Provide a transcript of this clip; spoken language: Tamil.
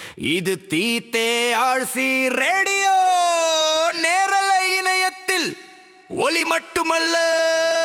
இது தீத்தே ஆழ்சி ரேடியோ நேரலை இணையத்தில் ஒலி மட்டுமல்ல